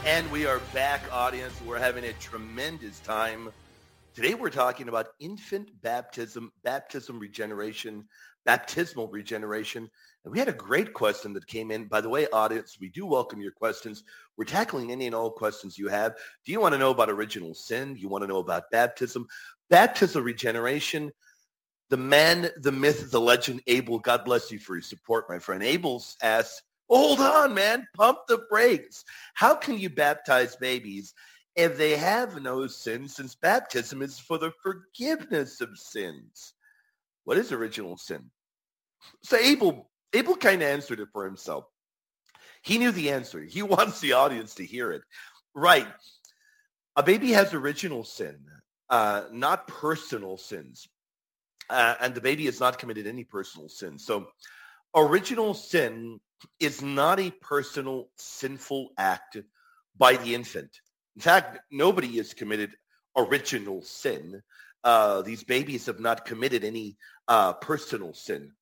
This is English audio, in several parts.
And we are back, audience. We're having a tremendous time. Today we're talking about infant baptism, baptismal regeneration. And we had a great question that came in. By the way, audience, we do welcome your questions. We're tackling any and all questions you have. Do you want to know about original sin? Do you want to know about baptism? Baptismal regeneration. The man, the myth, the legend, Abel, God bless you for your support, my friend. Abel's asked, hold on, man, pump the brakes. How can you baptize babies if they have no sin, since baptism is for the forgiveness of sins? What is original sin? So Abel kind of answered it for himself. He knew the answer. He wants the audience to hear it. Right. A baby has original sin, not personal sins. And the baby has not committed any personal sin. So original sin is not a personal sinful act by the infant. In fact, nobody has committed original sin. These babies have not committed any personal sin.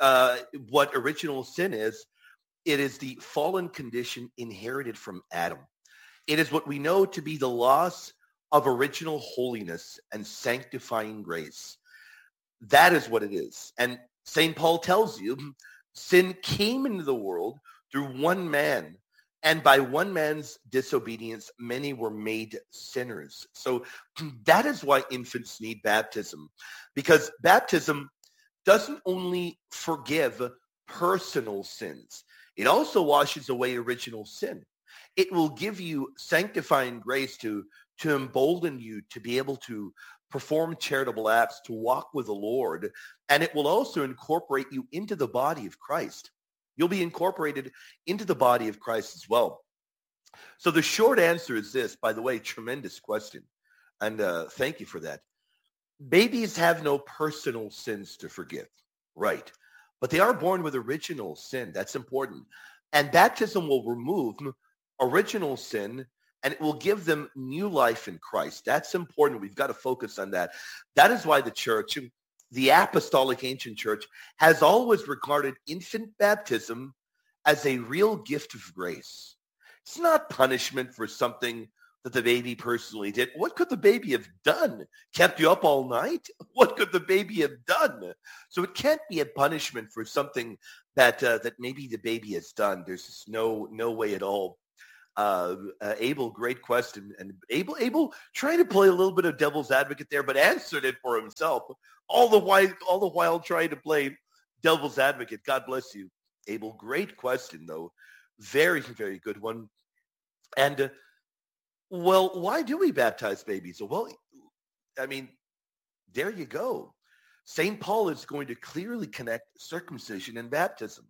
What original sin is, it is the fallen condition inherited from Adam. It is what we know to be the loss of original holiness and sanctifying grace. That is what it is. And St. Paul tells you, sin came into the world through one man, and by one man's disobedience, many were made sinners. So that is why infants need baptism, because baptism doesn't only forgive personal sins, it also washes away original sin. It will give you sanctifying grace to embolden you to be able to perform charitable acts, to walk with the Lord, and it will also incorporate you into the body of Christ. You'll be incorporated into the body of Christ as well. So the short answer is this, by the way, tremendous question, and thank you for that. Babies have no personal sins to forgive, right? But they are born with original sin. That's important. And baptism will remove original sin, and it will give them new life in Christ. That's important. We've got to focus on that. That is why the church, the apostolic ancient church, has always regarded infant baptism as a real gift of grace. It's not punishment for something that the baby personally did. What could the baby have done? Kept you up all night? What could the baby have done? So it can't be a punishment for something that maybe the baby has done. There's just no way at all. Abel, great question, and Abel trying to play a little bit of devil's advocate there, but answered it for himself. All the while trying to play devil's advocate. God bless you, Abel. Great question, though. Very, very good one. And well, why do we baptize babies? Well, I mean, there you go. St. Paul is going to clearly connect circumcision and baptism.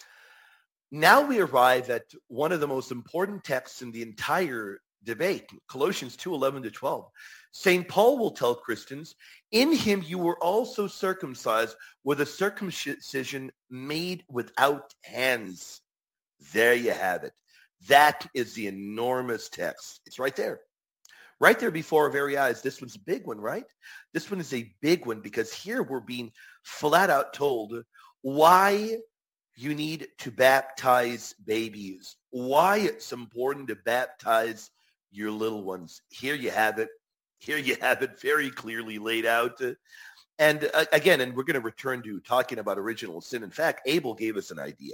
Now we arrive at one of the most important texts in the entire debate, Colossians 2:11-12. St. Paul will tell Christians, in him you were also circumcised with a circumcision made without hands. There you have it. That is the enormous text. It's right there. Right there before our very eyes. This one's a big one, right? This one is a big one because here we're being flat out told why you need to baptize babies, why it's important to baptize your little ones. Here you have it. Here you have it very clearly laid out. And again, and we're going to return to talking about original sin. In fact, Abel gave us an idea.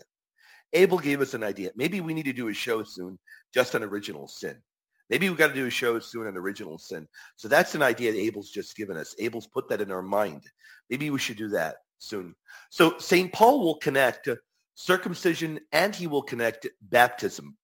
Maybe we need to do a show soon just on original sin. Maybe we've got to do a show soon on original sin. So that's an idea that Abel's just given us. Abel's put that in our mind. Maybe we should do that soon. So St. Paul will connect circumcision and he will connect baptism.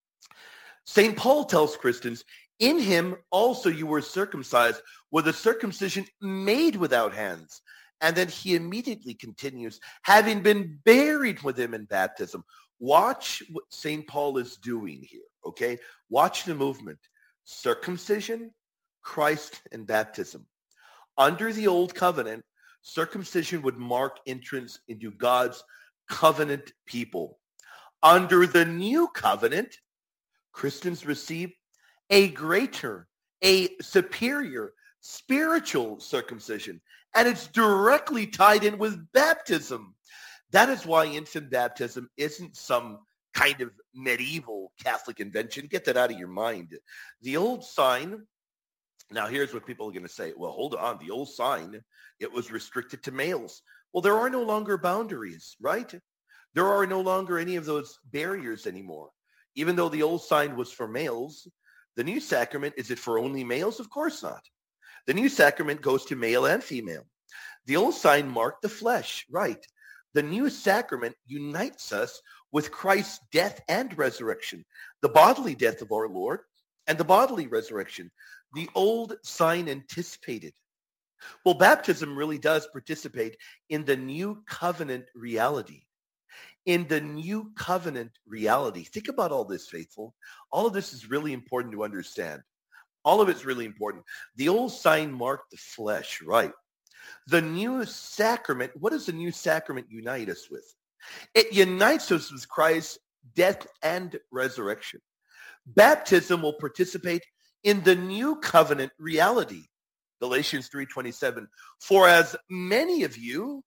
St. Paul tells Christians, in him also you were circumcised with a circumcision made without hands. And then he immediately continues, having been buried with him in baptism. Watch what St. Paul is doing here, okay? Watch the movement. Circumcision, Christ, and baptism. Under the old covenant, circumcision would mark entrance into God's covenant people. Under the new covenant, Christians receive a greater, a superior spiritual circumcision, and it's directly tied in with baptism. That is why infant baptism isn't some kind of medieval Catholic invention. Get that out of your mind. The old sign, now here's what people are going to say. Well, hold on. The old sign, it was restricted to males. Well, there are no longer boundaries, right? There are no longer any of those barriers anymore. Even though the old sign was for males, the new sacrament, is it for only males? Of course not. The new sacrament goes to male and female. The old sign marked the flesh, right? The new sacrament unites us with Christ's death and resurrection, the bodily death of our Lord and the bodily resurrection. The old sign anticipated. Well, baptism really does participate in the new covenant reality. In the new covenant reality. Think about all this, faithful. All of this is really important to understand. All of it's really important. The old sign marked the flesh, right? The new sacrament, what does the new sacrament unite us with? It unites us with Christ's death and resurrection. Baptism will participate in the new covenant reality. Galatians 3:27. For as many of you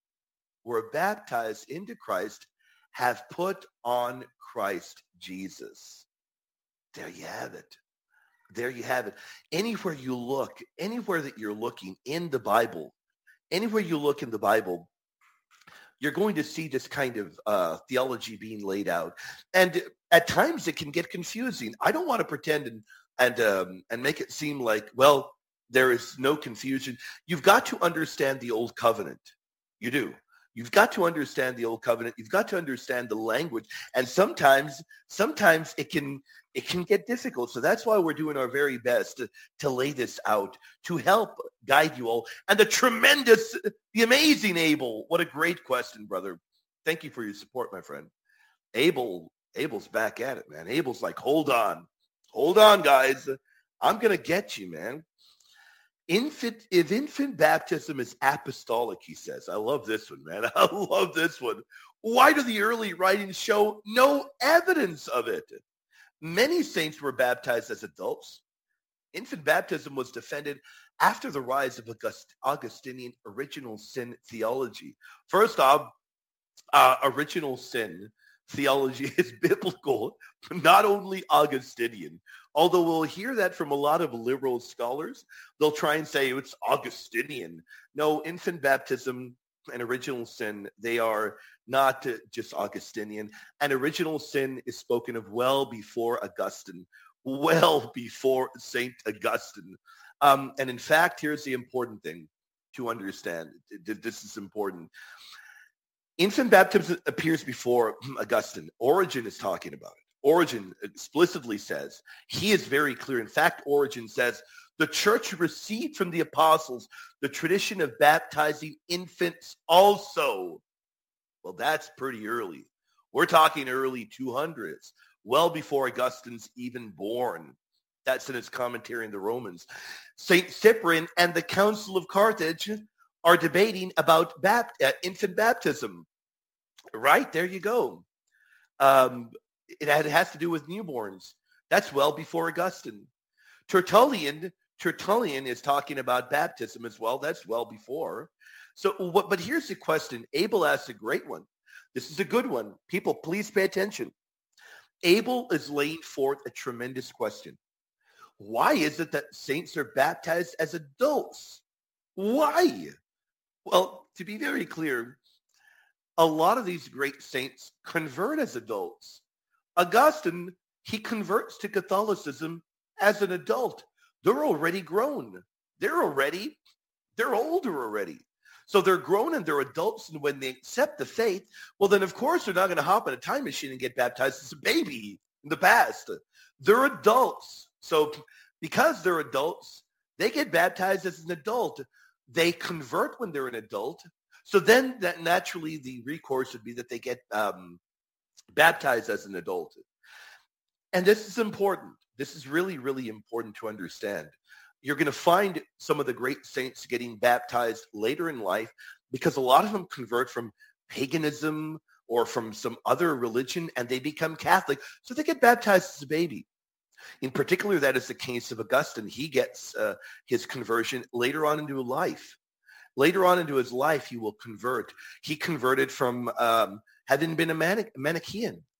were baptized into Christ have put on Christ Jesus. There you have it. There you have it. Anywhere you look, anywhere that you're looking in the Bible, anywhere you look in the Bible, you're going to see this kind of theology being laid out. And at times it can get confusing. I don't want to pretend and make it seem like, well, there is no confusion. You've got to understand the old covenant. You do. You've got to understand the old covenant. You've got to understand the language. And sometimes it can get difficult. So that's why we're doing our very best to lay this out, to help guide you all. And the amazing Abel. What a great question, brother. Thank you for your support, my friend. Abel's back at it, man. Abel's like, hold on, guys. I'm going to get you, man. If infant baptism is apostolic, he says. I love this one, man. I love this one. Why do the early writings show no evidence of it? Many saints were baptized as adults. Infant baptism was defended after the rise of Augustinian original sin theology. First off, original sin theology is biblical, not only Augustinian. Although we'll hear that from a lot of liberal scholars, they'll try and say it's Augustinian. No, infant baptism and original sin, they are not just Augustinian. And original sin is spoken of well before Augustine, well before St. Augustine. And in fact, here's the important thing to understand. This is important. Infant baptism appears before Augustine. Origen is talking about it. Origen explicitly says, he is very clear. In fact, Origen says, the church received from the apostles the tradition of baptizing infants also. Well, that's pretty early. We're talking early 200s, well before Augustine's even born. That's in his commentary in the Romans. St. Cyprian and the Council of Carthage are debating about infant baptism. Right, there you go. It has to do with newborns. That's well before Augustine. Tertullian is talking about baptism as well. That's well before. But here's the question. Abel asks a great one. This is a good one. People, please pay attention. Abel is laying forth a tremendous question. Why is it that saints are baptized as adults? Why? Well, to be very clear, a lot of these great saints convert as adults. Augustine, he converts to Catholicism as an adult. They're already grown. They're older already. So they're grown and they're adults. And when they accept the faith, well, then of course they're not going to hop in a time machine and get baptized as a baby in the past. They're adults. So because they're adults, they get baptized as an adult. They convert when they're an adult. So then that naturally the recourse would be that they get baptized as an adult. And this is important. This is really, really important to understand. You're going to find some of the great saints getting baptized later in life because a lot of them convert from paganism or from some other religion and they become Catholic. So they get baptized as a baby. In particular, that is the case of Augustine. He gets his conversion later on into life. Later on into his life, he will convert. He converted from having been a Manichaean.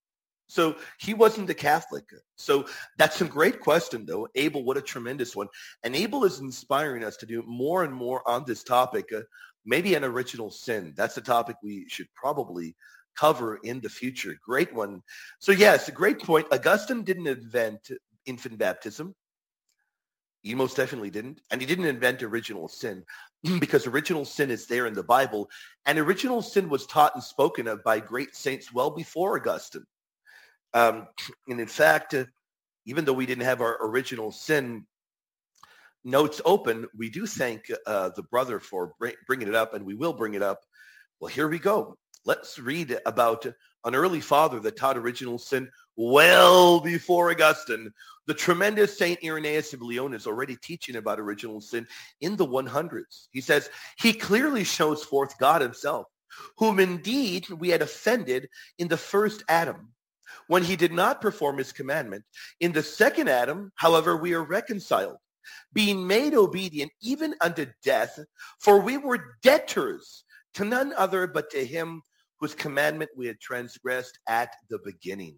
So he wasn't a Catholic. So that's a great question, though. Abel, what a tremendous one. And Abel is inspiring us to do more and more on this topic, maybe an original sin. That's a topic we should probably cover in the future. Great one. So yes, a great point. Augustine didn't invent infant baptism. He most definitely didn't. And he didn't invent original sin because original sin is there in the Bible. And original sin was taught and spoken of by great saints well before Augustine. And in fact, even though we didn't have our original sin notes open, we do thank the brother for bringing it up, and we will bring it up. Well, here we go. Let's read about an early father that taught original sin well before Augustine. The tremendous Saint Irenaeus of Lyon is already teaching about original sin in the 100s. He says, he clearly shows forth God himself, whom indeed we had offended in the first Adam, when he did not perform his commandment. In the second Adam, however, we are reconciled, being made obedient even unto death, for we were debtors to none other but to him whose commandment we had transgressed at the beginning.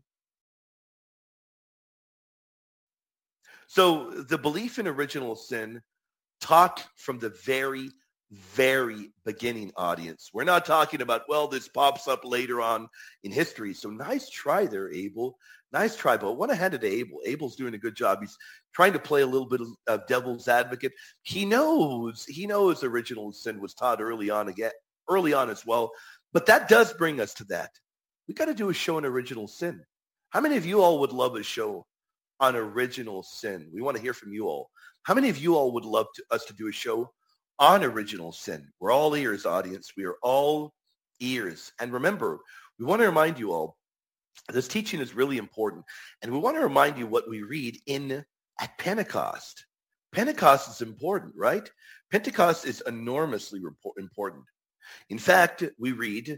So the belief in original sin taught from the very, very beginning, audience. We're not talking about, well, this pops up later on in history. So nice try there, Abel. Nice try, but I want to hand it to Abel. Abel's doing a good job. He's trying to play a little bit of devil's advocate. He knows original sin was taught early on as well. But that does bring us to that. We got to do a show on original sin. How many of you all would love a show on original sin? We want to hear from you all. How many of you all would love us to do a show on original sin? We're all ears, audience. We are all ears. And remember, we want to remind you all, this teaching is really important. And we want to remind you what we read at Pentecost. Pentecost is important, right? Pentecost is enormously important. In fact, we read,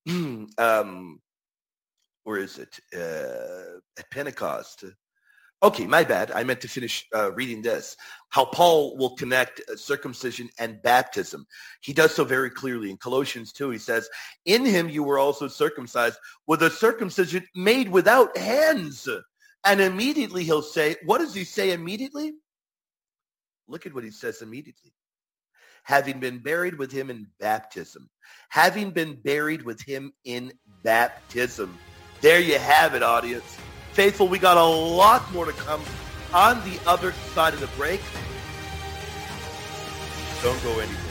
where is it? At Pentecost. Okay, my bad. I meant to finish reading this. How Paul will connect circumcision and baptism. He does so very clearly. In Colossians 2, he says, in him you were also circumcised with a circumcision made without hands. And immediately he'll say, what does he say immediately? Look at what he says immediately. Having been buried with him in baptism. Having been buried with him in baptism. There you have it, audience. Faithful, we got a lot more to come on the other side of the break. Don't go anywhere.